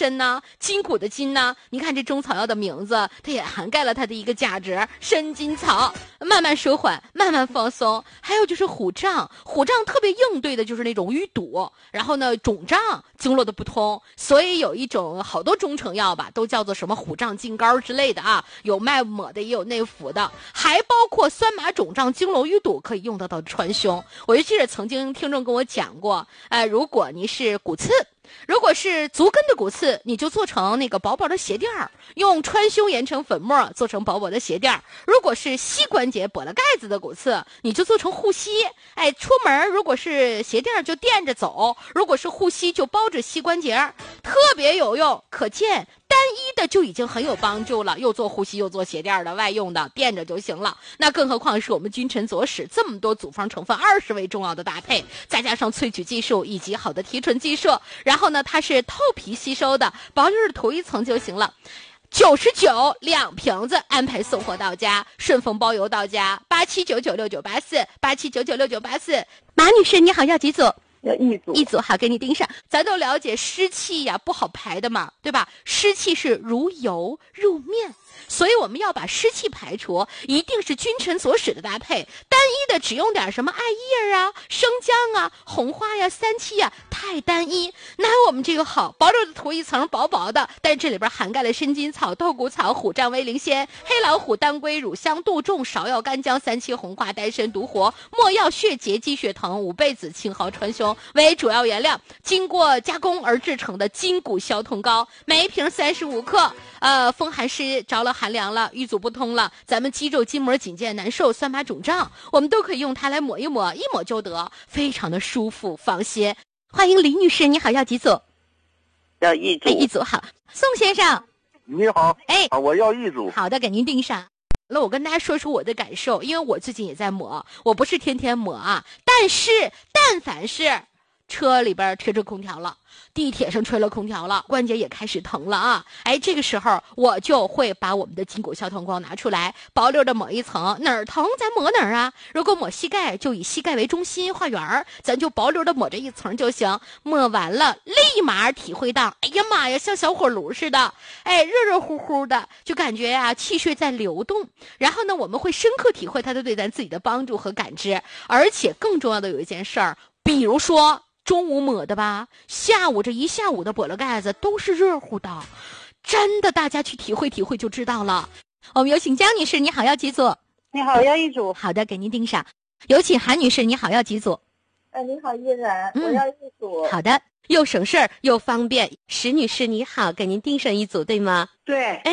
参呐，筋骨的筋呐，你看这中草药的名字，它也涵盖了它的一个价值，参筋草，慢慢舒缓，慢慢放松。还有就是虎杖，虎杖特别应对的就是那种淤堵，然后呢肿胀，经络的不通，所以有一种好多中成药吧，都叫做什么虎杖劲膏之类的啊，有卖抹的也有内服的，还包括酸麻肿胀、经络淤堵可以用得到川芎。我就记得曾经听众跟我讲过，如果你是骨刺，如果是足跟的骨刺，你就做成那个薄薄的鞋垫儿，用川芎研成粉末做成薄薄的鞋垫儿。如果是膝关节跛了盖子的骨刺，你就做成护膝。出门如果是鞋垫儿就垫着走，如果是护膝就包着膝关节，特别有用。可见单一的就已经很有帮助了，又做护膝又做鞋垫的，外用的垫着就行了。那更何况是我们君臣佐使这么多组方成分20味中药的搭配，再加上萃取技术以及好的提纯技术，然后呢它是透皮吸收的，薄就是涂一层就行了。99瓶子安排送货到家，顺丰包邮到家，87996984，87996984。马女士你好，要几组？ 要一组好，给你盯上。咱都了解湿气呀不好排的嘛，对吧？湿气是如油入面，所以我们要把湿气排除，一定是君臣佐使的搭配。单一的只用点什么艾叶啊、生姜啊、红花呀、三七呀，太单一。哪有我们这个好？薄着的涂一层薄薄的，但这里边涵盖了参筋草、豆骨草、虎杖、威灵仙、黑老虎、当归、乳香、杜仲、芍药、干姜、三七、红花、丹参、独活、没药、血竭、鸡血藤、五倍子、青蒿、川芎为主要原料，经过加工而制成的筋骨消痛膏，每一瓶35克。风寒湿着了寒凉了，瘀阻不通了，咱们肌肉筋膜紧腱难受、酸麻肿胀，我们都可以用它来抹一抹，一抹就得，非常的舒服放心。欢迎李女士，你好，要几组？ 要一组。 一组好。宋先生， 你好。我要一组。 好的，给您订上。我跟大家说说我的感受，因为我最近也在抹，我不是天天抹啊，但凡是车里边吹着空调了，地铁上吹了空调了，关节也开始疼了啊！这个时候我就会把我们的筋骨消痛膏拿出来，薄溜的抹一层，哪儿疼咱抹哪儿啊。如果抹膝盖，就以膝盖为中心画圆儿，咱就薄溜的抹这一层就行。抹完了，立马体会到，哎呀妈呀，像小火炉似的，热热乎乎的，就感觉呀，气血在流动。然后呢，我们会深刻体会它的对咱自己的帮助和感知。而且更重要的有一件事儿，比如说中午抹的吧，下午这一下午的跛了盖子都是热乎的，真的，大家去体会体会就知道了。我们有请江女士，你好，要几组？ 你好，要一组。 好的，给您订上。有请韩女士，你好，要几组？ 你好，依然，我要一组。 好的，又省事儿又方便。石女士你好，给您订上一组对吗？ 对。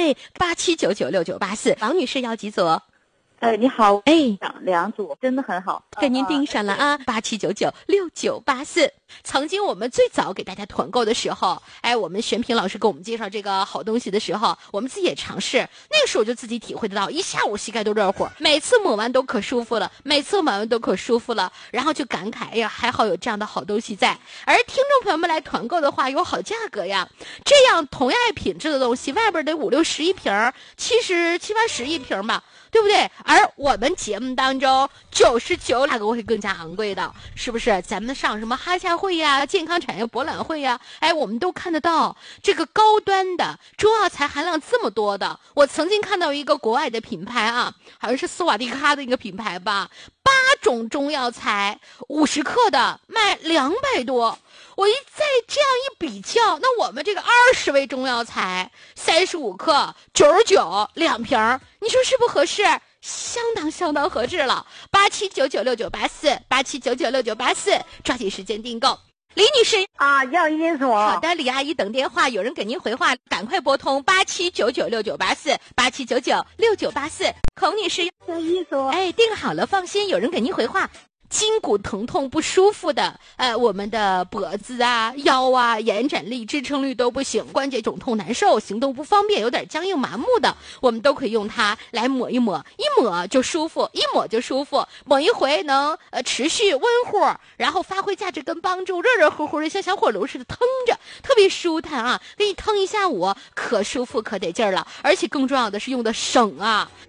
87996984。王女士要几组？ 你好，两组，真的很好， 给您盯上了啊！87996984。曾经我们最早给大家团购的时候，我们玄平老师给我们介绍这个好东西的时候，我们自己也尝试，那个时候就自己体会得到，一下午膝盖都热乎，每次抹完都可舒服了，然后就感慨，哎呀，还好有这样的好东西在。而听众朋友们来团购的话，有好价格呀，这样同样品质的东西，外边得5、6、10一瓶，70、70、80一瓶吧。对不对？而我们节目当中99价格会更加昂贵的，是不是？咱们上什么哈夏会呀、健康产业博览会呀，我们都看得到这个高端的中药材含量这么多的。我曾经看到一个国外的品牌啊，好像是斯瓦蒂卡的一个品牌吧，8种中药材50克的卖200多。我再这样一比较，那我们这个20味中药材35克99，2瓶，你说是不合适？相当合适了。87996984，87996984，抓紧时间订购。李女士要一组。 好的，李阿姨等电话，有人给您回话，赶快拨通87996984，87996984。孔女士要一组。 订好了，放心，有人给您回话。筋骨疼痛不舒服的，我们的脖子啊、腰啊、延展力、支撑力都不行，关节肿痛难受，行动不方便，有点僵硬麻木的，我们都可以用它来抹一抹，一抹就舒服，抹一回能持续温乎，然后发挥价值跟帮助，热热乎乎的，像小火炉似的腾着，特别舒坦啊，给你腾一下午，可舒服可得劲儿了。而且更重要的是用的省啊，